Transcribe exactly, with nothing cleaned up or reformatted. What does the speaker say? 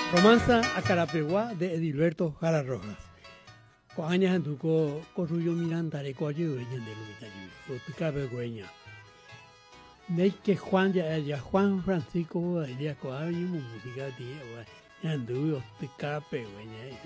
Romanza a Carapeguá de Edilberto Jara Rojas. Coañas en tu co corruyo miranda de coayo de Lumitayu, o tu cabegüeña. Ney que Juan ya ya Juan Francisco de ya coaño música tío, ya anduvo tu cabegüeña.